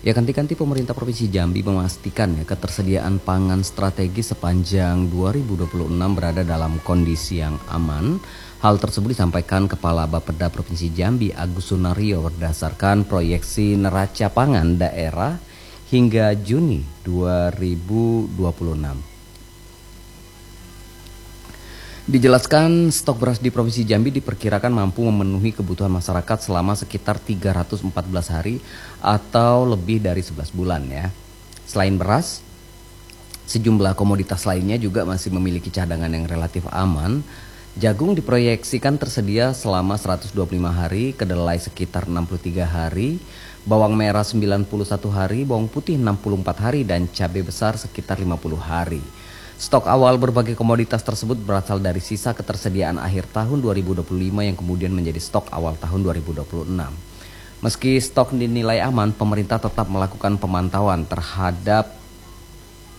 Ya, ganti-ganti pemerintah Provinsi Jambi memastikan ya ketersediaan pangan strategis sepanjang 2026 berada dalam kondisi yang aman. Hal tersebut disampaikan Kepala Bapeda Provinsi Jambi Agus Sunario berdasarkan proyeksi neraca pangan daerah hingga Juni 2026. Dijelaskan stok beras di Provinsi Jambi diperkirakan mampu memenuhi kebutuhan masyarakat selama sekitar 314 hari atau lebih dari 11 bulan ya. Selain beras, sejumlah komoditas lainnya juga masih memiliki cadangan yang relatif aman. Jagung diproyeksikan tersedia selama 125 hari, kedelai sekitar 63 hari, bawang merah 91 hari, bawang putih 64 hari, dan cabai besar sekitar 50 hari. Stok awal berbagai komoditas tersebut berasal dari sisa ketersediaan akhir tahun 2025 yang kemudian menjadi stok awal tahun 2026. Meski stok dinilai aman, pemerintah tetap melakukan pemantauan terhadap